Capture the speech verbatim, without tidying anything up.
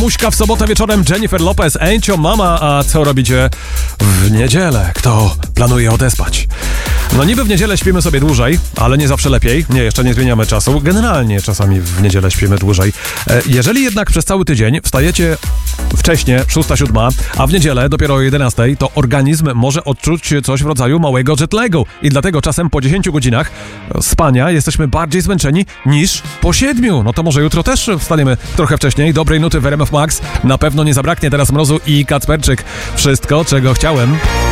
Muśka w sobotę wieczorem, Jennifer Lopez, Ain't Your Mama, a co robicie w niedzielę? Kto planuje odespać? No niby w niedzielę śpimy sobie dłużej, ale nie zawsze lepiej. Nie, jeszcze nie zmieniamy czasu. Generalnie czasami w niedzielę śpimy dłużej. Jeżeli jednak przez cały tydzień wstajecie wcześnie, szósta, siódma, a w niedzielę dopiero o jedenastej, to organizm może odczuć coś w rodzaju małego jetlagu. I dlatego czasem po dziesięciu godzinach spania jesteśmy bardziej zmęczeni niż po siedmiu. No to może jutro też wstaniemy trochę wcześniej. Dobrej nuty w R M F Max. Na pewno nie zabraknie teraz Mrozu i Kacperczyk. Wszystko, czego chciałem.